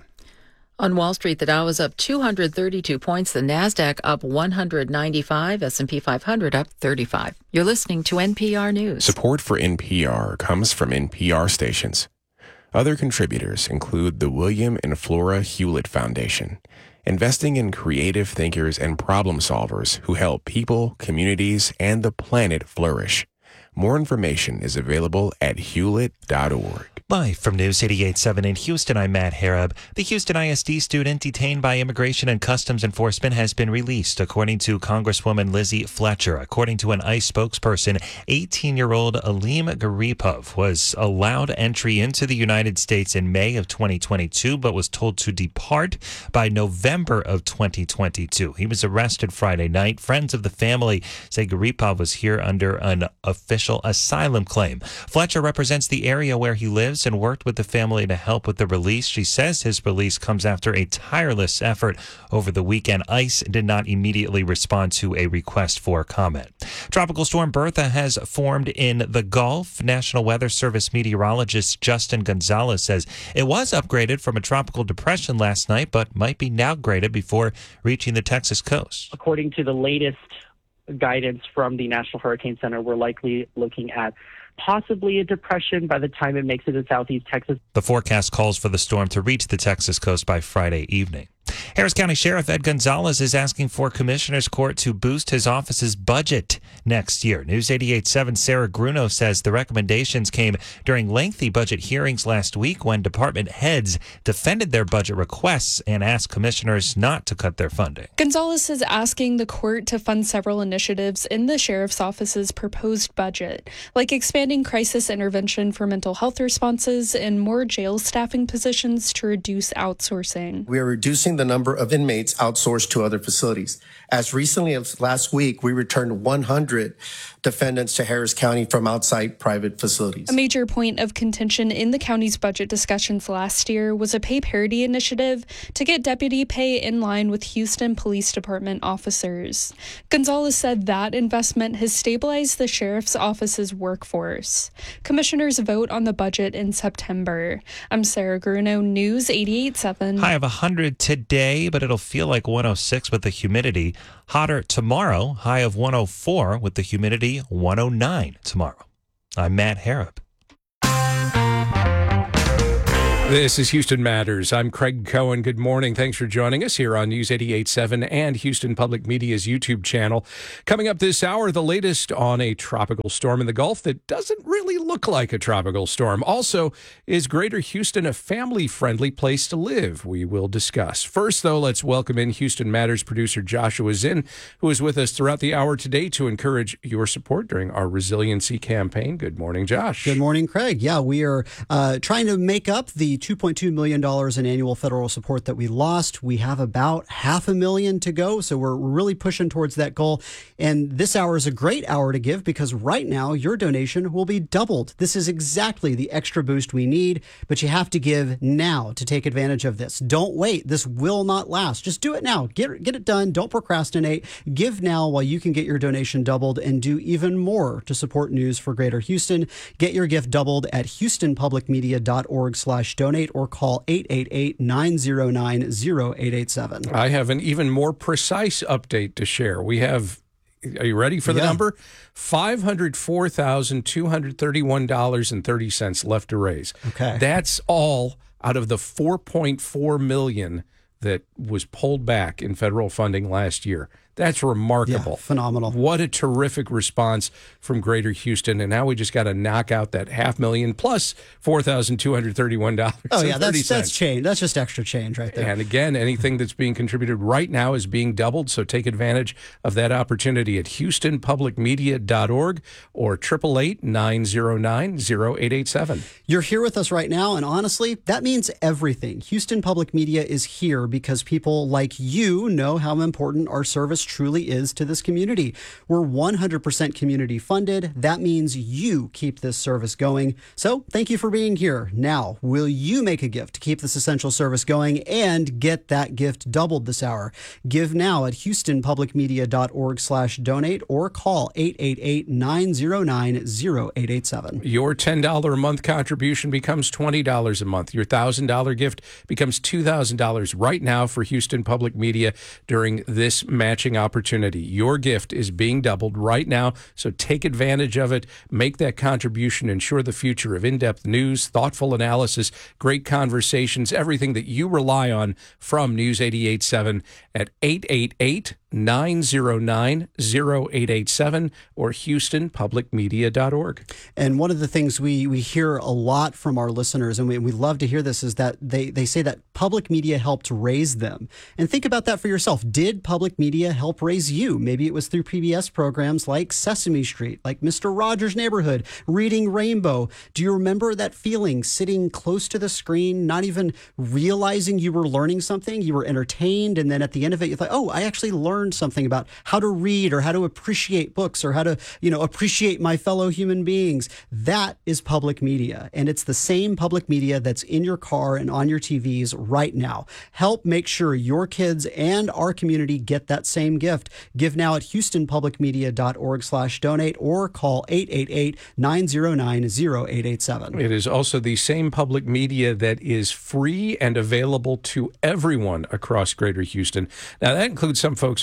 On Wall Street, the Dow is up two hundred thirty-two points, the Nasdaq up one hundred ninety-five, S and P five hundred up thirty-five. You're listening to N P R News. Support for N P R comes from N P R stations. Other contributors include the William and Flora Hewlett Foundation, investing in creative thinkers and problem solvers who help people, communities, and the planet flourish. More information is available at hewlett dot org. Live from News eighty-eight point seven in Houston, I'm Matt Harab. The Houston I S D student detained by Immigration and Customs Enforcement has been released, according to Congresswoman Lizzie Fletcher. According to an ICE spokesperson, eighteen-year-old Aleem Garipov was allowed entry into the United States in May of twenty twenty-two, but was told to depart by November of twenty twenty-two. He was arrested Friday night. Friends of the family say Garipov was here under an official asylum claim. Fletcher represents the area where he lives and worked with the family to help with the release. She says his release comes after a tireless effort over the weekend. ICE did not immediately respond to a request for comment. Tropical storm Bertha has formed in the Gulf. National Weather Service meteorologist Justin Gonzalez says it was upgraded from a tropical depression last night, but might be downgraded before reaching the Texas coast. According to the latest guidance from the National Hurricane Center, we're likely looking at possibly a depression by the time it makes it to southeast Texas. The forecast calls for the storm to reach the Texas coast by Friday evening. Harris County Sheriff Ed Gonzalez is asking for Commissioner's Court to boost his office's budget next year. News eighty-eight point seven Sarah Gruno says the recommendations came during lengthy budget hearings last week when department heads defended their budget requests and asked commissioners not to cut their funding. Gonzalez is asking the court to fund several initiatives in the sheriff's office's proposed budget, like expanding crisis intervention for mental health responses and more jail staffing positions to reduce outsourcing. We are reducing the number of inmates outsourced to other facilities. As recently as last week, we returned one hundred defendants to Harris County from outside private facilities. A major point of contention in the county's budget discussions last year was a pay parity initiative to get deputy pay in line with Houston Police Department officers. Gonzalez said that investment has stabilized the sheriff's office's workforce. Commissioners vote on the budget in September. I'm Sarah Gruno, News eighty-eight point seven. High of one hundred today, but it'll feel like one oh six with the humidity. Hotter tomorrow, high of one oh four with the humidity one oh nine tomorrow. I'm Matt Harrop. This is Houston Matters. I'm Craig Cohen. Good morning. Thanks for joining us here on News eighty-eight point seven and Houston Public Media's YouTube channel. Coming up this hour, the latest on a tropical storm in the Gulf that doesn't really look like a tropical storm. Also, is Greater Houston a family-friendly place to live? We will discuss. First, though, let's welcome in Houston Matters producer Joshua Zinn, who is with us throughout the hour today to encourage your support during our resiliency campaign. Good morning, Josh. Good morning, Craig. Yeah, we are uh, trying to make up the two point two million dollars in annual federal support that we lost. We have about half a million to go, so we're really pushing towards that goal. And this hour is a great hour to give because right now your donation will be doubled. This is exactly the extra boost we need, but you have to give now to take advantage of this. Don't wait. This will not last. Just do it now. Get, get it done. Don't procrastinate. Give now while you can get your donation doubled and do even more to support news for Greater Houston. Get your gift doubled at houstonpublicmedia.org slash donate or call eight eight eight, nine zero nine, zero eight eight seven. I have an even more precise update to share. We have, are you ready for the yeah. number? five hundred four thousand two hundred thirty-one dollars and thirty cents left to raise. Okay. That's all out of the four point four million dollars that was pulled back in federal funding last year. That's remarkable. Yeah, phenomenal. What a terrific response from Greater Houston. And now we just got to knock out that half million plus four thousand two hundred thirty-one dollars. Oh, yeah, that's, that's change. That's just extra change right there. And again, anything that's being contributed right now is being doubled. So take advantage of that opportunity at houston public media dot org or eight eight eight, nine zero nine, zero eight eight seven. You're here with us right now. And honestly, that means everything. Houston Public Media is here because people like you know how important our service truly is to this community. We're one hundred percent community funded. That means you keep this service going. So thank you for being here. Now, will you make a gift to keep this essential service going and get that gift doubled this hour? Give now at houstonpublicmedia.org slash donate or call eight eight eight, nine zero nine, zero eight eight seven. Your ten dollars a month contribution becomes twenty dollars a month. Your one thousand dollars gift becomes two thousand dollars right now for Houston Public Media during this matching opportunity. Your gift is being doubled right now, so take advantage of it. Make that contribution. Ensure the future of in-depth news, thoughtful analysis, great conversations, everything that you rely on from News eighty-eight point seven at eight eight eight, nine zero nine, zero eight eight seven or houston public media dot org. And one of the things we, we hear a lot from our listeners, and we, we love to hear this, is that they, they say that public media helped raise them. And think about that for yourself. Did public media help raise you? Maybe it was through P B S programs like Sesame Street, like Mister Rogers' Neighborhood, Reading Rainbow. Do you remember that feeling sitting close to the screen, not even realizing you were learning something? You were entertained, and then at the end of it, you thought, oh, I actually learned something about how to read or how to appreciate books or how to, you know, appreciate my fellow human beings. That is public media. And it's the same public media that's in your car and on your T Vs right now. Help make sure your kids and our community get that same gift. Give now at houstonpublicmedia.org slash donate or call eight eight eight, nine zero nine, zero eight eight seven. It is also the same public media that is free and available to everyone across Greater Houston. Now, that includes some folks who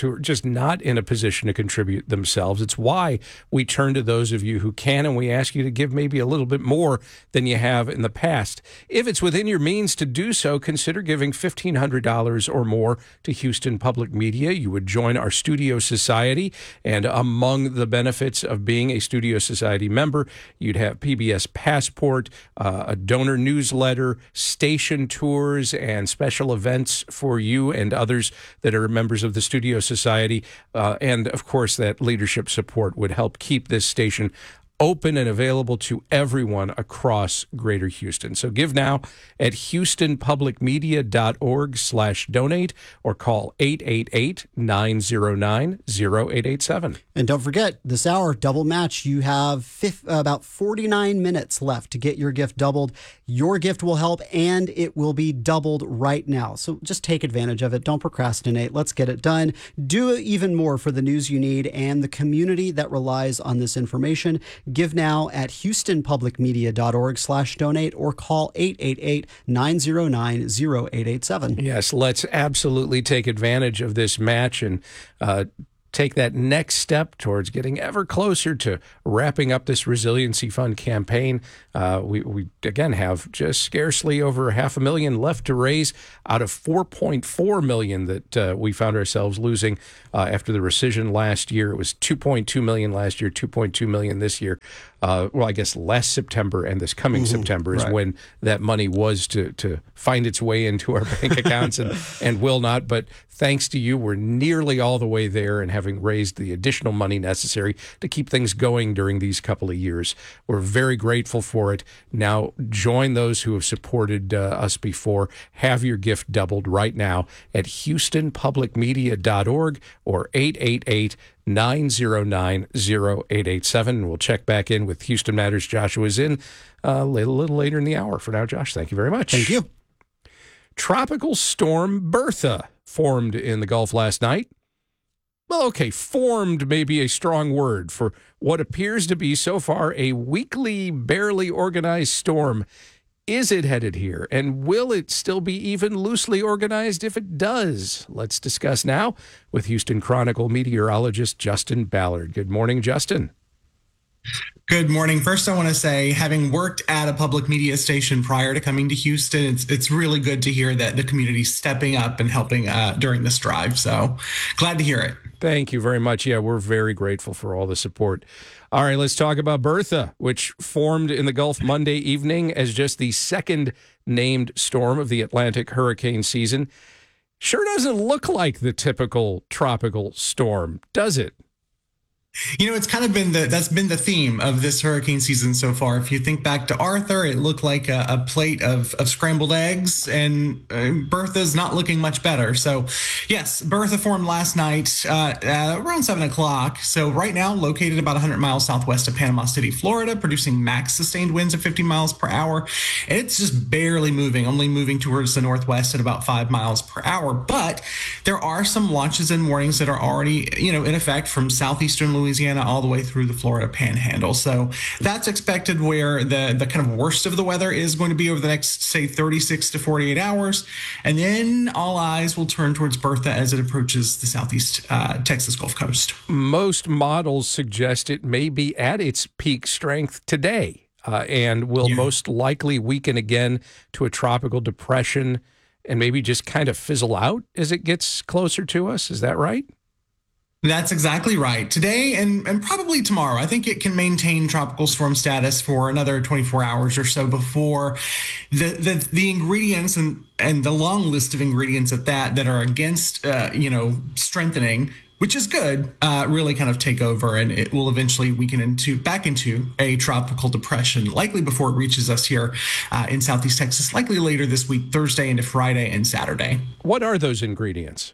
who are just not in a position to contribute themselves. It's why we turn to those of you who can, and we ask you to give maybe a little bit more than you have in the past. If it's within your means to do so, consider giving fifteen hundred dollars or more to Houston Public Media. You would join our Studio Society, and among the benefits of being a Studio Society member, you'd have P B S Passport, uh, a donor newsletter, station tours, and special events for you and others that are members of the Studio Society. Uh, and, of course, that leadership support would help keep this station open and available to everyone across Greater Houston. So give now at houstonpublicmedia.org slash donate or call eight eight eight, nine zero nine, zero eight eight seven. And don't forget, this hour, double match, you have fifth, about forty-nine minutes left to get your gift doubled. Your gift will help, and it will be doubled right now. So just take advantage of it. Don't procrastinate. Let's get it done. Do even more for the news you need and the community that relies on this information. Give now at houstonpublicmedia.org slash donate or call eight eight eight, nine zero nine, zero eight eight seven. Yes, let's absolutely take advantage of this match and uh, take that next step towards getting ever closer to wrapping up this Resiliency Fund campaign. Uh, we, we, again, have just scarcely over half a million left to raise out of four point four million that uh, we found ourselves losing uh, after the rescission last year. It was two point two million last year, two point two million this year. Uh, well, I guess last September and this coming mm-hmm. September is right. when that money was to to find its way into our bank accounts and, and will not. But thanks to you, we're nearly all the way there and having raised the additional money necessary to keep things going during these couple of years. We're very grateful for it. Now, join those who have supported uh, us before. Have your gift doubled right now at houstonpublicmedia.org or eight eight eight, nine zero nine, zero eight eight seven. We'll check back in with Houston Matters. Joshua's in uh, a little, little later in the hour. For now, Josh, thank you very much. Thank you. Tropical Storm Bertha formed in the Gulf last night. Well, okay, formed may be a strong word for what appears to be so far a weakly, barely organized storm. Is it headed here? And will it still be even loosely organized if it does? Let's discuss now with Houston Chronicle meteorologist Justin Ballard. Good morning, Justin. Good morning. First, I want to say, having worked at a public media station prior to coming to Houston, it's, it's really good to hear that the community's stepping up and helping uh, during this drive. So glad to hear it. Thank you very much. Yeah, we're very grateful for all the support. All right, let's talk about Bertha, which formed in the Gulf Monday evening as just the second named storm of the Atlantic hurricane season. Sure doesn't look like the typical tropical storm, does it? You know, it's kind of been the that's been the theme of this hurricane season so far. If you think back to Arthur, it looked like a, a plate of, of scrambled eggs, and uh, Bertha's not looking much better. So, yes, Bertha formed last night uh, uh, around seven o'clock. So right now, located about one hundred miles southwest of Panama City, Florida, producing max sustained winds of fifty miles per hour. And it's just barely moving, only moving towards the northwest at about five miles per hour. But there are some watches and warnings that are already, you know, in effect from southeastern Louisiana all the way through the Florida Panhandle. So that's expected where the, the kind of worst of the weather is going to be over the next, say, thirty-six to forty-eight hours. And then all eyes will turn towards Bertha as it approaches the southeast uh, Texas Gulf Coast. Most models suggest it may be at its peak strength today uh, and will yeah. most likely weaken again to a tropical depression and maybe just kind of fizzle out as it gets closer to us. Is that right? That's exactly right. Today and, and probably tomorrow, I think it can maintain tropical storm status for another twenty-four hours or so before the the, the ingredients and, and the long list of ingredients at that that are against, uh, you know, strengthening, which is good, uh, really kind of take over, and it will eventually weaken into back into a tropical depression, likely before it reaches us here uh, in Southeast Texas, likely later this week, Thursday into Friday and Saturday. What are those ingredients?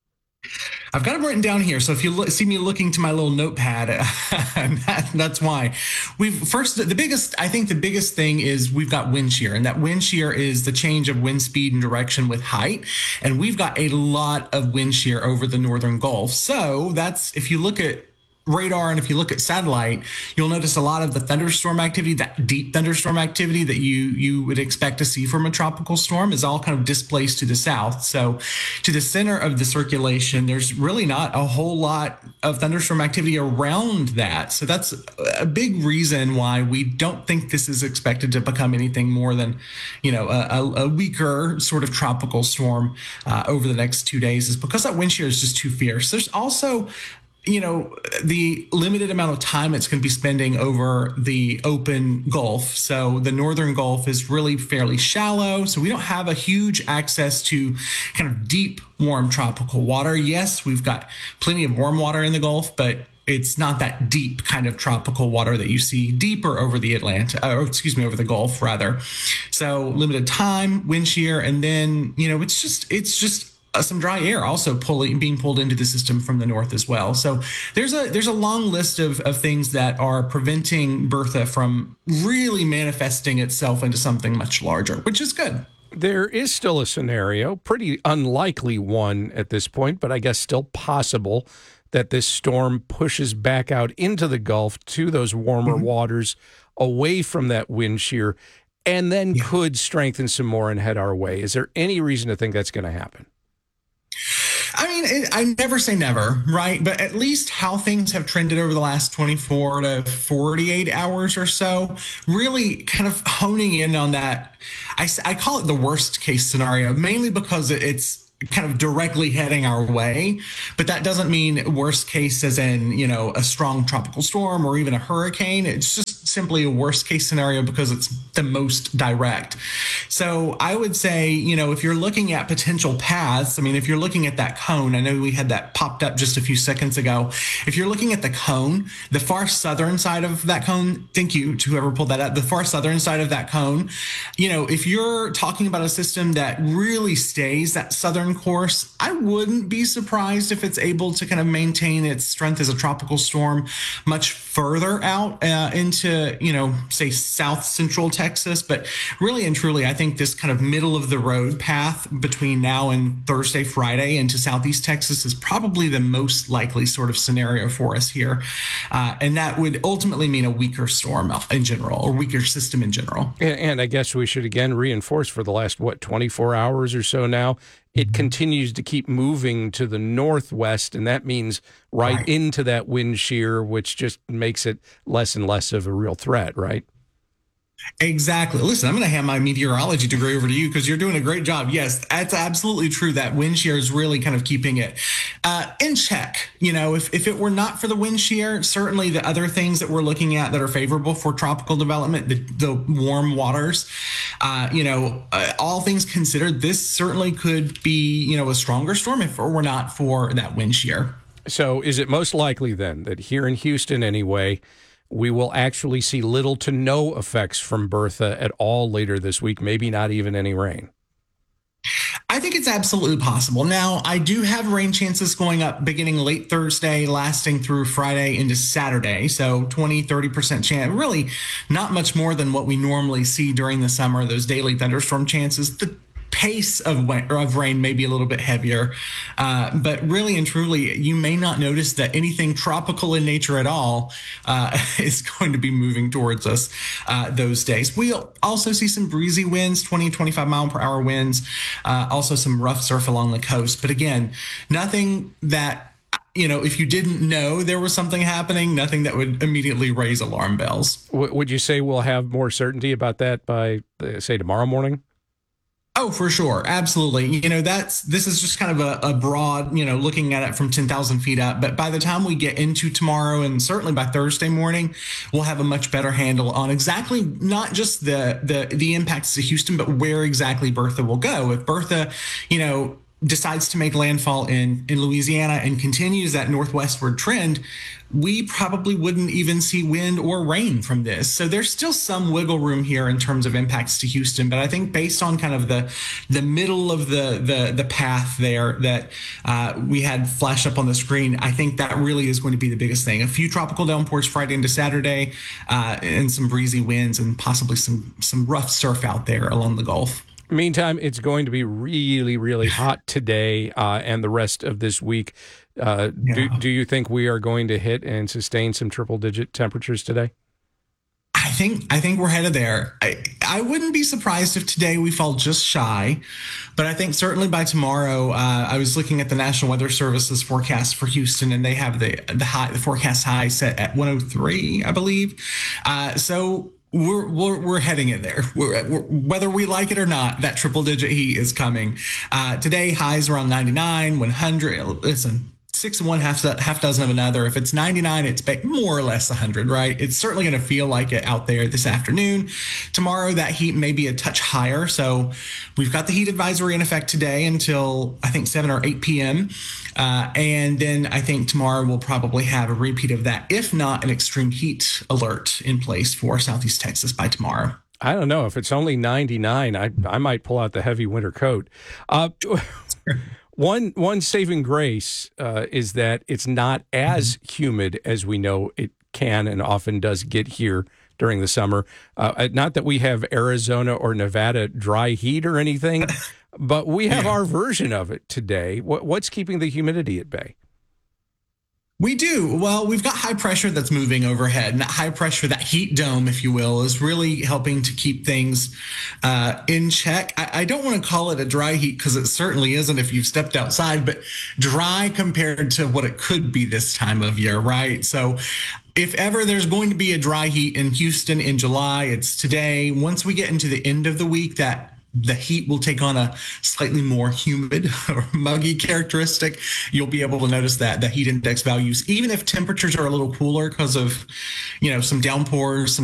I've got them written down here. So if you look, see me looking to my little notepad, that, that's why. We've first, the biggest, I think the biggest thing is we've got wind shear, and that wind shear is the change of wind speed and direction with height. And we've got a lot of wind shear over the northern Gulf. So that's, if you look at radar and if you look at satellite, you'll notice a lot of the thunderstorm activity, that deep thunderstorm activity that you you would expect to see from a tropical storm, is all kind of displaced to the south. So to the center of the circulation, there's really not a whole lot of thunderstorm activity around that. So that's a big reason why we don't think this is expected to become anything more than, you know, a, a weaker sort of tropical storm uh, over the next two days, is because that wind shear is just too fierce. There's also, you know, the limited amount of time it's going to be spending over the open Gulf. So the northern Gulf is really fairly shallow. So we don't have a huge access to kind of deep, warm tropical water. Yes, we've got plenty of warm water in the Gulf, but it's not that deep kind of tropical water that you see deeper over the Atlantic, or excuse me, over the Gulf rather. So limited time, wind shear, and then, you know, it's just, it's just, Uh, some dry air also pulling, being pulled into the system from the north as well. So there's a there's a long list of, of things that are preventing Bertha from really manifesting itself into something much larger, which is good. There is still a scenario, pretty unlikely one at this point, but I guess still possible, that this storm pushes back out into the Gulf to those warmer mm-hmm. waters, away from that wind shear, and then yeah. could strengthen some more and head our way. Is there any reason to think that's going to happen? I mean, it, I never say never, right? But at least how things have trended over the last twenty-four to forty-eight hours or so, really kind of honing in on that. I, I call it the worst case scenario, mainly because it's kind of directly heading our way. But that doesn't mean worst case as in, you know, a strong tropical storm or even a hurricane. It's just simply a worst case scenario because it's the most direct. So I would say, you know, if you're looking at potential paths, I mean, if you're looking at that cone, I know we had that popped up just a few seconds ago. If you're looking at the cone, the far southern side of that cone, thank you to whoever pulled that up, the far southern side of that cone, you know, if you're talking about a system that really stays that southern course, I wouldn't be surprised if it's able to kind of maintain its strength as a tropical storm much further out uh, into, you know, say south central Texas. But really and truly, I think this kind of middle of the road path between now and Thursday, Friday into southeast Texas is probably the most likely sort of scenario for us here. Uh, and that would ultimately mean a weaker storm in general, or weaker system in general. And, and I guess we should again reinforce for the last, what, twenty-four hours or so now, it continues to keep moving to the northwest, and that means right, right into that wind shear, which just makes it less and less of a real threat, right? Exactly. Listen, I'm going to hand my meteorology degree over to you because you're doing a great job. Yes, that's absolutely true. That wind shear is really kind of keeping it uh, in check. You know, if, if it were not for the wind shear, certainly the other things that we're looking at that are favorable for tropical development, the, the warm waters, uh, you know, uh, all things considered, this certainly could be, you know, a stronger storm if it were not for that wind shear. So is it most likely then that here in Houston anyway, we will actually see little to no effects from Bertha at all later this week, maybe not even any rain? I think it's absolutely possible. Now, I do have rain chances going up beginning late Thursday, lasting through Friday into Saturday. So twenty, thirty percent chance, really not much more than what we normally see during the summer, those daily thunderstorm chances. The pace of, of rain may be a little bit heavier, uh, but really and truly, you may not notice that anything tropical in nature at all uh, is going to be moving towards us uh, those days. We'll also see some breezy winds, twenty, twenty-five mile per hour winds, uh, also some rough surf along the coast. But again, nothing that, you know, if you didn't know there was something happening, nothing that would immediately raise alarm bells. Would you say we'll have more certainty about that by, say, tomorrow morning? Oh, for sure. Absolutely. You know, that's, this is just kind of a, a broad, you know, looking at it from ten thousand feet up. But by the time we get into tomorrow, and certainly by Thursday morning, we'll have a much better handle on exactly not just the, the, the impacts to Houston, but where exactly Bertha will go. If Bertha, you know, decides to make landfall in, in Louisiana and continues that northwestward trend, we probably wouldn't even see wind or rain from this. So there's still some wiggle room here in terms of impacts to Houston. But I think based on kind of the the middle of the the, the path there that uh, we had flashed up on the screen, I think that really is going to be the biggest thing. A few tropical downpours Friday into Saturday, uh, and some breezy winds and possibly some some rough surf out there along the Gulf. Meantime, it's going to be really, really hot today uh, and the rest of this week. Uh, Yeah. do, do you think we are going to hit and sustain some triple digit temperatures today? I think I think we're headed there. I, I wouldn't be surprised if today we fall just shy, but I think certainly by tomorrow. Uh, I was looking at the National Weather Service's forecast for Houston, and they have the the high the forecast high set at one oh three, I believe. Uh, so we're we're we're heading in there. We're, we're, whether we like it or not, that triple digit heat is coming. Uh, today highs around ninety-nine, one hundred. Listen. Six of one, half half dozen of another. If it's ninety-nine, it's more or less one hundred, right? It's certainly going to feel like it out there this afternoon. Tomorrow, that heat may be a touch higher. So we've got the heat advisory in effect today until, I think, seven or eight p.m. Uh, and then I think tomorrow we'll probably have a repeat of that, if not an extreme heat alert in place for Southeast Texas by tomorrow. I don't know. If it's only ninety-nine, I, I might pull out the heavy winter coat. Uh, One one saving grace uh, is that it's not as humid as we know it can and often does get here during the summer. Uh, not that we have Arizona or Nevada dry heat or anything, but we have our version of it today. What, what's keeping the humidity at bay? We do. Well, we've got high pressure that's moving overhead, and that high pressure, that heat dome, if you will, is really helping to keep things uh, in check. I, I don't want to call it a dry heat because it certainly isn't if you've stepped outside, but dry compared to what it could be this time of year, right? So if ever there's going to be a dry heat in Houston in July, it's today. Once we get into the end of the week, that the heat will take on a slightly more humid or muggy characteristic. You'll be able to notice that the heat index values, even if temperatures are a little cooler because of, you know, some downpours, some